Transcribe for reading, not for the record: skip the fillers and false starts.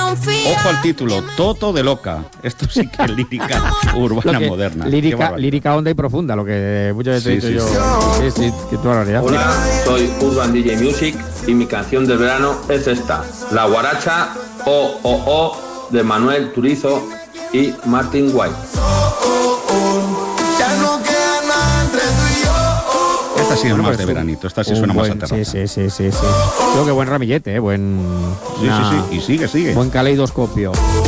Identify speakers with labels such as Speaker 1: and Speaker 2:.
Speaker 1: Ojo al título, Toto de Loca. Esto sí que es lírica urbana moderna.
Speaker 2: Lírica honda y profunda, lo que muchas veces he dicho yo. Sí, que tú barbaridad.
Speaker 3: Hola, soy Urban DJ Music y mi canción del verano es esta, La Guaracha O de Manuel Turizo y Martin White.
Speaker 1: Esta sí es más de veranito, esta sí suena más a terraza.
Speaker 2: Sí. Creo que buen ramillete, buen...
Speaker 1: Sí, y sigue.
Speaker 2: Buen caleidoscopio.